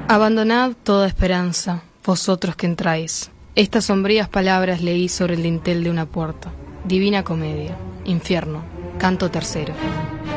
Abandonad toda esperanza, vosotros que entráis. Estas sombrías palabras leí sobre el dintel de una puerta. Divina Comedia, Infierno, canto tercero.